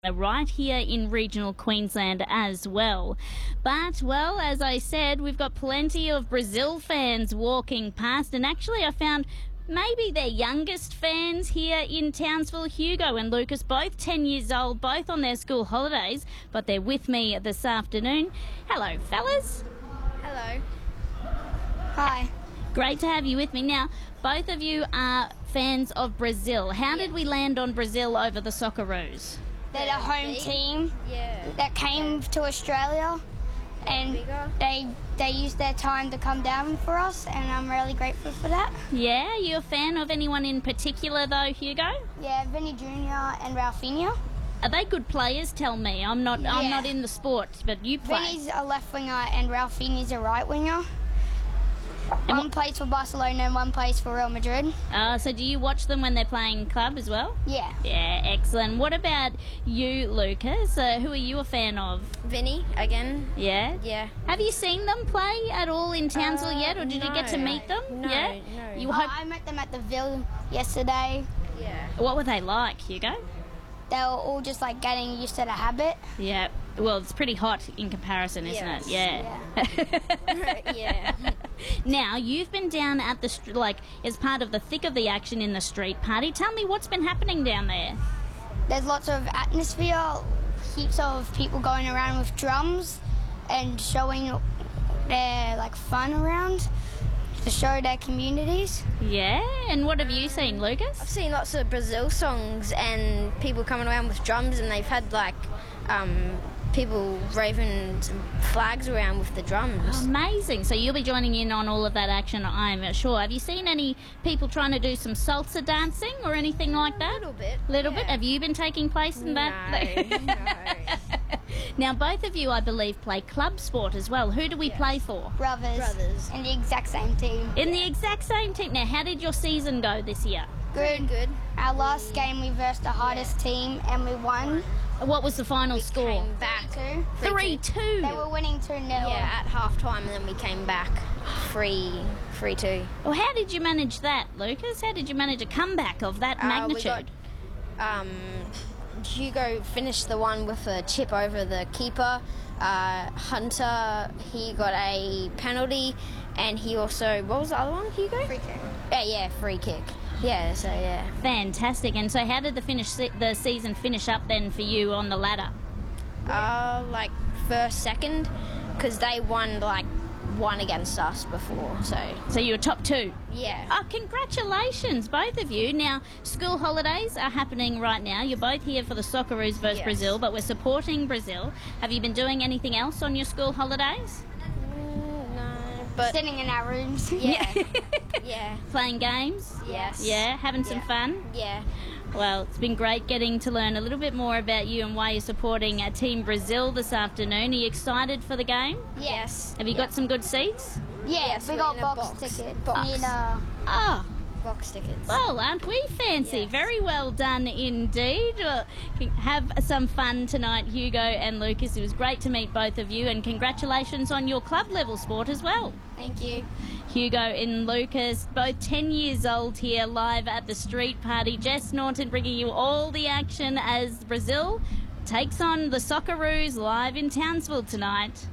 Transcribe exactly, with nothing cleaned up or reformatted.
right here in regional Queensland as well. But, well, as I said, we've got plenty of Brazil fans walking past, and actually I found maybe their youngest fans here in Townsville. Hugo and Lucas, both ten years old, both on their school holidays, but they're with me this afternoon. Hello, fellas. Hello. Hi. Great to have you with me. Now, both of you are fans of Brazil. How did we land on Brazil over the Socceroos? They're the home team Yeah. that came to Australia, and Bigger. they they used their time to come down for us, and I'm really grateful for that. Yeah, you a fan of anyone in particular though, Hugo? Yeah, Vinny Junior and Ralphinho. Are they good players? Tell me. I'm not. I'm Yeah. not in the sport, but you play. Vinny's a left winger and Ralphinho's a right winger. And One what- plays for Barcelona and one plays for Real Madrid. Uh, so do you watch them when they're playing club as well? Yeah. Yeah, excellent. What about you, Lucas? Uh, who are you a fan of? Vinny again. Yeah. Yeah. Have you seen them play at all in Townsville Uh, yet, or did you get to no. meet them? No, yeah. no. You Oh, hope. I met them at the Ville yesterday. Yeah. What were they like, Hugo? They were all just like getting used to the habit. Yeah. Well, it's pretty hot in comparison, isn't Yes. it? Yeah. Yeah. Now, you've been down at the, str- like, as part of the thick of the action in the street party. Tell me what's been happening down there. There's lots of atmosphere, heaps of people going around with drums and showing their like fun around to show their communities. Yeah, and what have you seen, I've Lucas? seen lots of Brazil songs and people coming around with drums, and they've had like um, people waving some flags around with the drums. Amazing. So you'll be joining in on all of that action, I'm sure. Have you seen any people trying to do some salsa dancing or anything like A that? little bit. Little bit. yeah. Have you been taking place in that? No, no. Now, both of you, I believe, play club sport as well. Who do we Yes. play for? Brothers. Brothers. In the exact same team. In the exact same team. Now, how did your season go this year? Good. Good. Our last game we versed the hardest team and we won. What was the final score? Came back. Two. three two. They were winning two nil. Yeah, at half time, and then we came back three, three two. Well, how did you manage that, Lucas? How did you manage a comeback of that Uh, magnitude? we got, um, Hugo finished the one with a chip over the keeper. Uh, Hunter, he got a penalty, and he also, what was the other one, Hugo? Free kick. Yeah, yeah, free kick. Yeah, so yeah. Fantastic. And so, how did the finish se- the season finish up then for you on the ladder? Uh, like first, second, because they won like one against us before. So So you were top two. yeah. Oh, congratulations, both of you. Now, school holidays are happening right now. You're both here for the Socceroos versus Yes. Brazil, but we're supporting Brazil. Have you been doing anything else on your school holidays? Mm, no, but Sitting in our rooms. yeah, yeah, Playing games? yes, Yeah, having some Yeah. fun? yeah. Well, it's been great getting to learn a little bit more about you and why you're supporting uh, Team Brazil this afternoon. Are you excited for the game? Yes. Have you got some good seats? Yeah, Yes, we we're got in a box, box. tickets. Box. In a, Oh, Box tickets. well, aren't we fancy? Yes. Very well done indeed. Well, have some fun tonight, Hugo and Lucas. It was great to meet both of you, and congratulations on your club level sport as well. thank you. Hugo and Lucas, both ten years old here, live at the street party. Jess Norton bringing you all the action as Brazil takes on the Socceroos live in Townsville tonight.